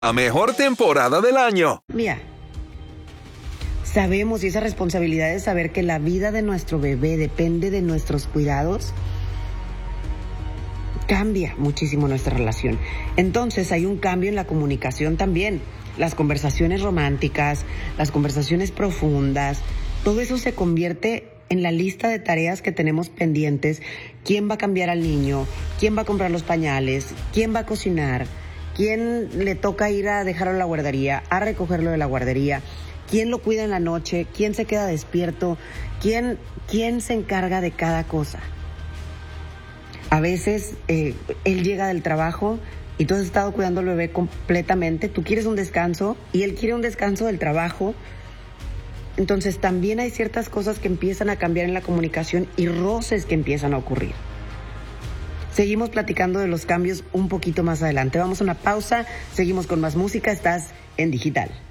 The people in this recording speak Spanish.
La mejor temporada del año. Mira, sabemos y esa responsabilidad de saber que la vida de nuestro bebé depende de nuestros cuidados, cambia muchísimo nuestra relación. Entonces hay un cambio en la comunicación también. Las conversaciones románticas, las conversaciones profundas, todo eso se convierte en la lista de tareas que tenemos pendientes. ¿Quién va a cambiar al niño? ¿Quién va a comprar los pañales? ¿Quién va a cocinar? ¿Quién le toca ir a dejarlo a la guardería, a recogerlo de la guardería? ¿Quién lo cuida en la noche? ¿Quién se queda despierto? ¿Quién se encarga de cada cosa? A veces él llega del trabajo y tú has estado cuidando al bebé completamente. Tú quieres un descanso y él quiere un descanso del trabajo. Entonces también hay ciertas cosas que empiezan a cambiar en la comunicación y roces que empiezan a ocurrir. Seguimos platicando de los cambios un poquito más adelante. Vamos a una pausa, seguimos con más música. Estás en Digital.